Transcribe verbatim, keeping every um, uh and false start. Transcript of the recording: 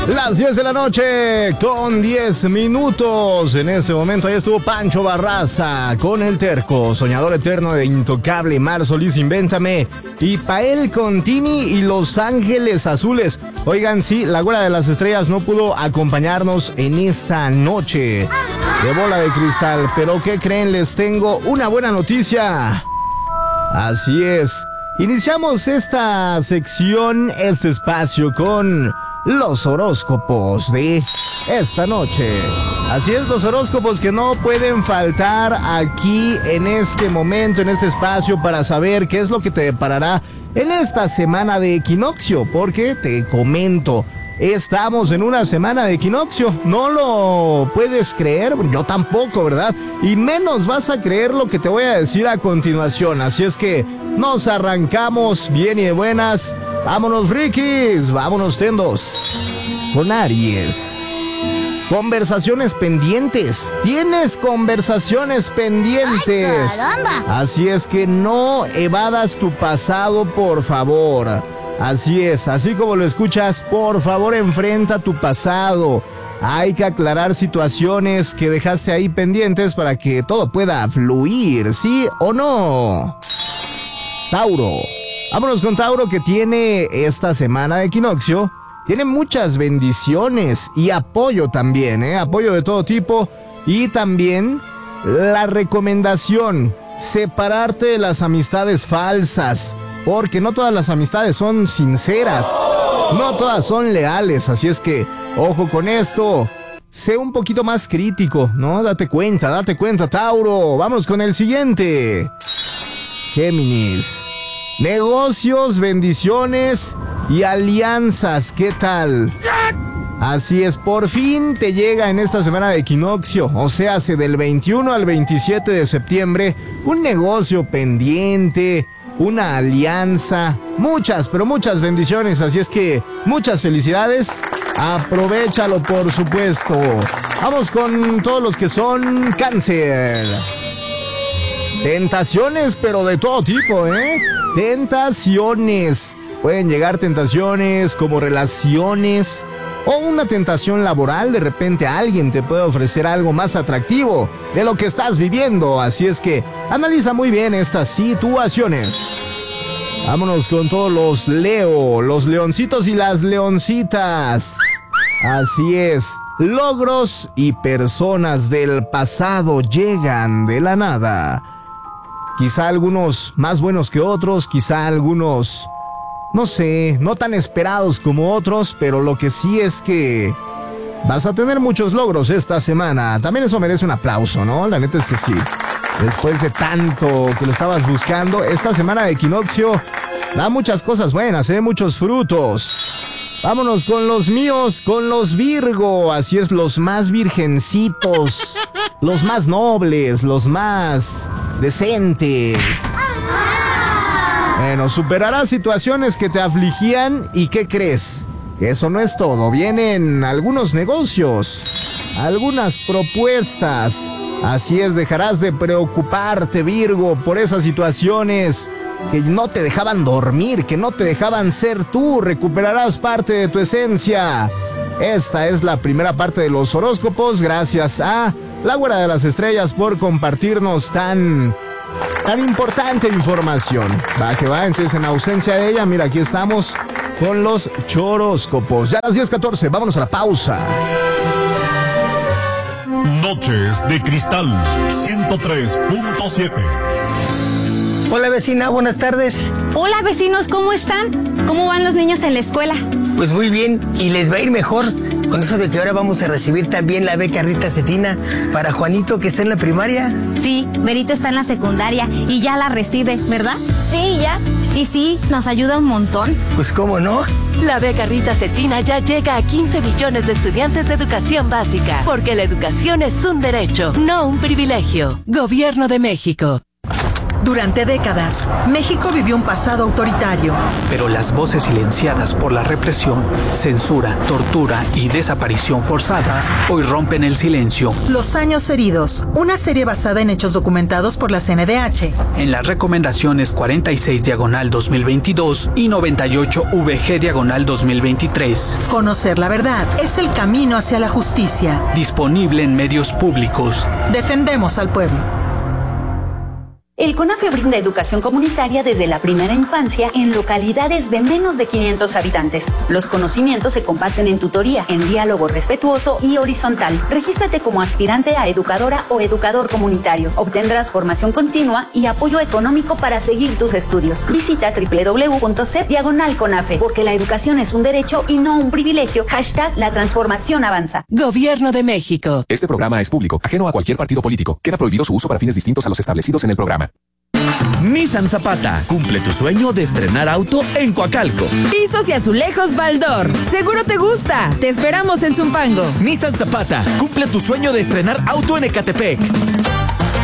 Las diez de la noche con diez minutos. En este momento ahí estuvo Pancho Barraza con El Terco, Soñador Eterno de Intocable, Mar Solís, Invéntame, y Pael Contini y Los Ángeles Azules. Oigan, sí, la Güera de las Estrellas no pudo acompañarnos en esta noche de Bola de Cristal, pero ¿qué creen? Les tengo una buena noticia. Así es, iniciamos esta sección, este espacio con los horóscopos de esta noche. Así es, los horóscopos que no pueden faltar aquí en este momento, en este espacio, para saber qué es lo que te deparará en esta semana de equinoccio, porque te comento, estamos en una semana de equinoccio. No lo puedes creer, yo tampoco, ¿verdad? Y menos vas a creer lo que te voy a decir a continuación. Así es que nos arrancamos bien y de buenas. Vámonos, frikis, vámonos, tendos. Con Aries. Conversaciones pendientes. Tienes conversaciones pendientes. ¡Ay, caramba! Así es que no evadas tu pasado, por favor. Así es, así como lo escuchas, por favor, enfrenta tu pasado. Hay que aclarar situaciones que dejaste ahí pendientes para que todo pueda fluir, ¿sí o no? Tauro. Vámonos con Tauro, que tiene esta semana de equinoccio. Tiene muchas bendiciones y apoyo también, ¿eh? Apoyo de todo tipo. Y también la recomendación, separarte de las amistades falsas. Porque no todas las amistades son sinceras. No todas son leales. Así es que, ojo con esto. Sé un poquito más crítico, ¿no? Date cuenta, date cuenta, Tauro. Vámonos con el siguiente. Géminis. Negocios, bendiciones y alianzas, ¿qué tal? Así es, por fin te llega en esta semana de equinoccio, o sea, hace del veintiuno al veintisiete de septiembre, un negocio pendiente, una alianza, muchas, pero muchas bendiciones, así es que muchas felicidades, aprovéchalo por supuesto. Vamos con todos los que son Cáncer. Tentaciones, pero de todo tipo, ¿eh? Tentaciones. Pueden llegar tentaciones como relaciones o una tentación laboral. De repente alguien te puede ofrecer algo más atractivo de lo que estás viviendo. Así es que analiza muy bien estas situaciones. Vámonos con todos los Leo, los leoncitos y las leoncitas. Así es. Logros y personas del pasado llegan de la nada. Quizá algunos más buenos que otros, quizá algunos, no sé, no tan esperados como otros, pero lo que sí es que vas a tener muchos logros esta semana. También eso merece un aplauso, ¿no? La neta es que sí. Después de tanto que lo estabas buscando, esta semana de equinoccio da muchas cosas buenas, ¿eh? Muchos frutos. Vámonos con los míos, con los Virgo. Así es, los más virgencitos, los más nobles, los más decentes. Bueno, superarás situaciones que te afligían y ¿qué crees? Eso no es todo. Vienen algunos negocios, algunas propuestas. Así es, dejarás de preocuparte, Virgo, por esas situaciones que no te dejaban dormir, que no te dejaban ser tú. Recuperarás parte de tu esencia. Esta es la primera parte de los horóscopos. Gracias a la Güera de las Estrellas por compartirnos tan, tan importante información. Va que va, entonces en ausencia de ella, mira, aquí estamos con los choróscopos. Ya a las diez catorce, vámonos a la pausa. Noches de Cristal ciento tres punto siete. Hola vecina, buenas tardes. Hola vecinos, ¿cómo están? ¿Cómo van los niños en la escuela? Pues muy bien, y les va a ir mejor con eso de que ahora vamos a recibir también la beca Rita Cetina para Juanito, que está en la primaria. Sí, Berito está en la secundaria y ya la recibe, ¿verdad? Sí, ya. Y sí, nos ayuda un montón. Pues cómo no. La beca Rita Cetina ya llega a quince millones de estudiantes de educación básica, porque la educación es un derecho, no un privilegio. Gobierno de México. Durante décadas, México vivió un pasado autoritario. Pero las voces silenciadas por la represión, censura, tortura y desaparición forzada hoy rompen el silencio. Los años heridos, una serie basada en hechos documentados por la C N D H. En las recomendaciones cuarenta y seis diagonal dos mil veintidós y noventa y ocho V G diagonal dos mil veintitrés. Conocer la verdad es el camino hacia la justicia. Disponible en medios públicos. Defendemos al pueblo. El CONAFE brinda educación comunitaria desde la primera infancia en localidades de menos de quinientos habitantes. Los conocimientos se comparten en tutoría, en diálogo respetuoso y horizontal. Regístrate como aspirante a educadora o educador comunitario. Obtendrás formación continua y apoyo económico para seguir tus estudios. Visita doble u doble u doble u punto c e p diagonal CONAFE, porque la educación es un derecho y no un privilegio. Hashtag la transformación avanza. Gobierno de México. Este programa es público, ajeno a cualquier partido político. Queda prohibido su uso para fines distintos a los establecidos en el programa. Nissan Zapata, cumple tu sueño de estrenar auto en Coacalco. Pisos y azulejos Baldor, seguro te gusta. Te esperamos en Zumpango. Nissan Zapata, cumple tu sueño de estrenar auto en Ecatepec.